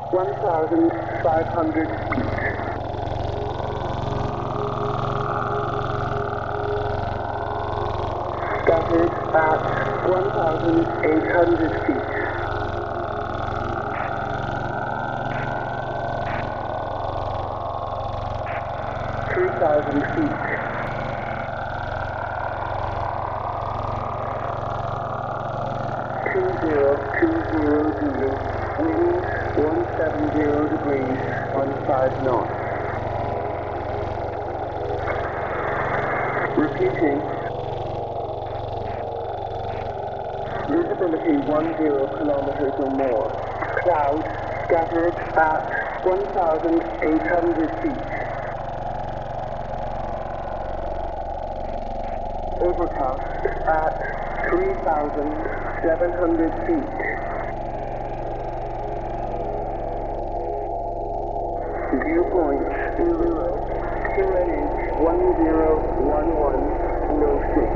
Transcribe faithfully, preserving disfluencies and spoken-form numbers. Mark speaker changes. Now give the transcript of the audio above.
Speaker 1: one thousand five hundred feet. Scattered at one thousand eight hundred feet. three thousand feet. two zero two zero Zulu, wind one seventy degrees on five knots. Repeating. Visibility one zero kilometers or more. Cloud scattered at one thousand eight hundred feet. Overcast at three thousand seven hundred feet. Viewpoint zero, Q N H one zero one one, no signal.